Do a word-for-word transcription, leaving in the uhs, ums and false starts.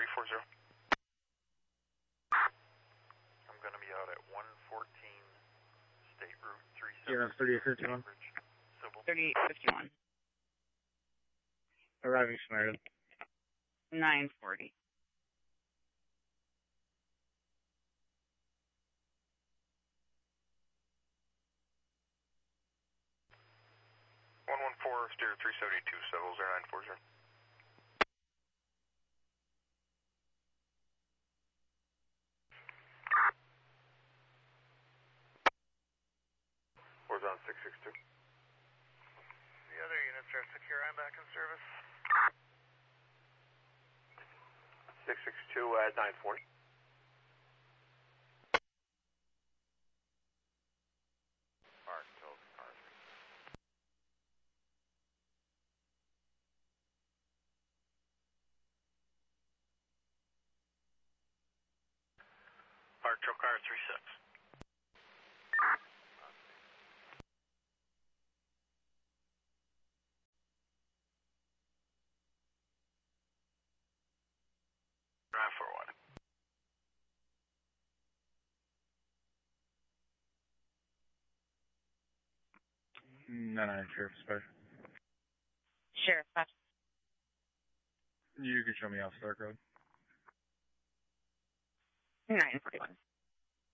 three four zero. I'm going to be out at one fourteen State Route three seven. Zero thirty-eight fifty-one. thirty-eight fifty-one. Arriving Samaritan. nine forty. one one four, Steer three seventy-two, Civil zero nine four zero. Horizon six six two. The other units are secure. I'm back in service. six six two at nine forty. Park till car three. Park till car three six. Drive forward. nine nine Sheriff Special. Sheriff, that's You can show me off Stark Road. nine forty-one.